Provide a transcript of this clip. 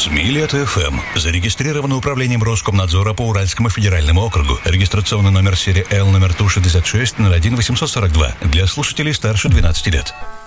СМИ-Лето-ФМ. Зарегистрировано управлением Роскомнадзора по Уральскому федеральному округу. Регистрационный номер серии Л номер ТУ 66 01 842 для слушателей старше 12 лет.